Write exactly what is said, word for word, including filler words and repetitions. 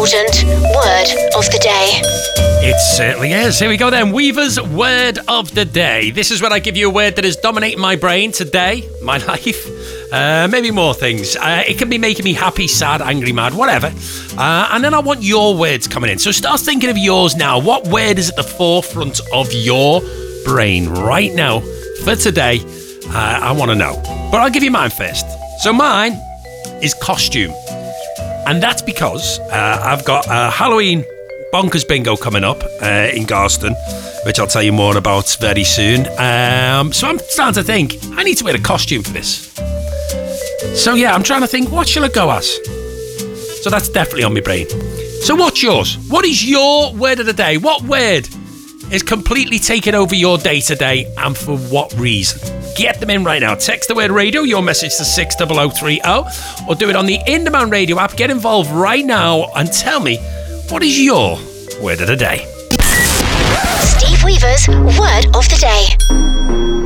important word of the day. It certainly is. Here we go then. Weaver's word of the day. This is where I give you a word that is dominating my brain today, my life, uh, maybe more things. Uh, it can be making me happy, sad, angry, mad, whatever. Uh, and then I want your words coming in. So start thinking of yours now. What word is at the forefront of your brain right now for today? Uh, I want to know. But I'll give you mine first. So mine is costume. And that's because uh, I've got a Halloween bonkers bingo coming up uh, in Garston, which I'll tell you more about very soon. Um, so I'm starting to think, I need to wear a costume for this. So yeah, I'm trying to think, what shall I go as? So that's definitely on my brain. So what's yours? What is your word of the day? What word is completely taking over your day today, and for what reason? Get them in right now. Text the word radio, your message to six oh oh three oh, or do it on the In Demand Radio app. Get involved right now and tell me, what is your word of the day? Steve Weaver's word of the day.